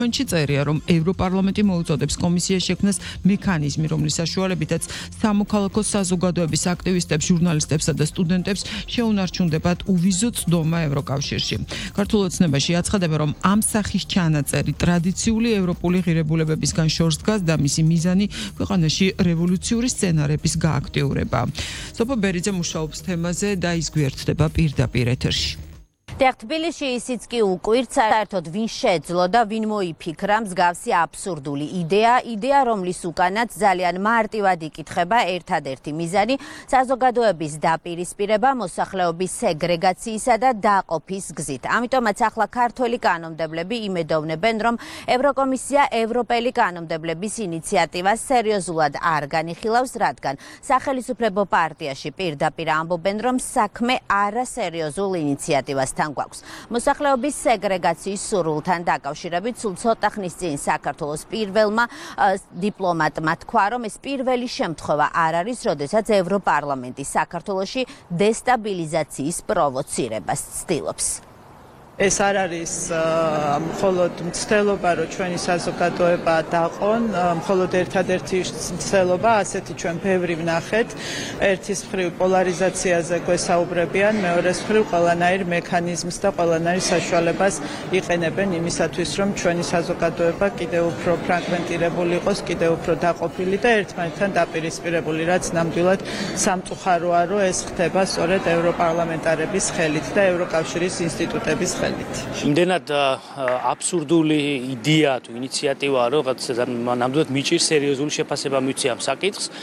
ჩვენში წერია, რომ ევროპარლამენტი მოუწოდებს კომისიას შექმნას მექანიზმი, რომლის საშუალებითაც სამოქალაქო საზოგადოების აქტივისტებს, ჟურნალისტებსა და სტუდენტებს შეუნარჩუნდებათ უვიზო წვდომა ევროკავშირში. ქართულ ოცნებაში აცხადება, რომ ამ სახის ჩანაწერი ტრადიციული ევროპული ღირებულებებისგან შორს დგას და მისი მიზანი ქვეყანაში რევოლუციური სცენარების გააქტიურება. სოფო ბერიძე მუშაობს თემაზე და ის გვერდდება პირდაპირ ეთერში. თბილისში ისიც კი უკვირთ, საერთოდ ვინ შეძლო და ვინ მოიფიქრა მსგავსი აბსურდული იდეა, რომლის უკანაც ძალიან მარტივად იკითხება ერთადერთი მიზანი საზოგადოების დაპირისპირება მოსახლეობის სეგრეგაციისა და დაყოფის გზით. ამიტომაც ახლა ქართველი კანონმდებლები იმედოვნებენ, რომ ევროკომისია ევროპელი კანონმდებლების ინიციატივას სერიოზულად არ განიხილავს, რადგან სახელმწიფო პარტიაში პირდაპირ ამბობენ, რომ საქმე არასერიოზულ ინიციატივას გვაქვს. მოსახლეობის სეგრეგაციის სურვილთან დაკავშირებით სულ ცოტა ხნის წინ საქართველოს პირველმა დიპლომატმა თქვა, რომ ეს პირველი შემთხვევა არ არის, როდესაც ევროპარლამენტი საქართველოში დესტაბილიზაციის პროვოცირებას ცდილობს. ეს არ არის მხოლოდ მცდელობა, რომ ჩვენი საზოგადოება დაყონ, მხოლოდ ერთადერთი მცდელობა, ასეთი ჩვენ ბევრი ვნახეთ. ერთის მხრივ პოლარიზაციაზე გვესაუბრებიან, მეორეს მხრივ ყველანაირ მექანიზმს და ყველანაირ საშუალებას იყენებენ იმისათვის, რომ ჩვენი საზოგადოება კიდევ უფრო ფრაგმენტირებული იყოს, კიდევ უფრო დაყოფილი და ერთმანეთთან დაპირისპირებული, რაც ნამდვილად სამწუხაროა, რომ ეს ხდება სწორედ ევროპარლამენტარების ხელით და ევროკავშირის ინსტიტუტების ხელით. იმდენად აბსურდული იდეა თუ ინიციატივაა, რომ ნამდვილად მიჭირს სერიოზული შეფასება მივცი ამ საკითხს.